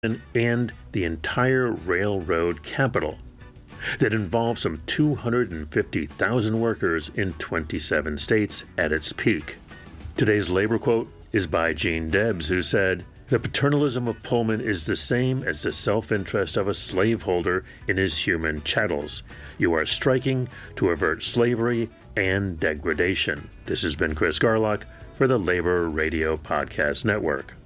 and the entire railroad capital that involved some 250,000 workers in 27 states at its peak. Today's labor quote is by Gene Debs, who said, "The paternalism of Pullman is the same as the self-interest of a slaveholder in his human chattels. You are striking to avert slavery and degradation." This has been Chris Garlock for the Labor Radio Podcast Network.